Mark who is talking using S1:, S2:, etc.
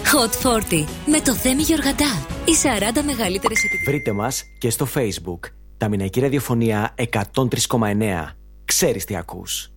S1: Hot 40 με το Θέμη Γιοργαντά. Οι 40 μεγαλύτερες επιτυχίες.
S2: Βρείτε μας και στο Facebook. Τα Μηναϊκή Ραδιοφωνία 103,9. Ξέρεις τι ακούς.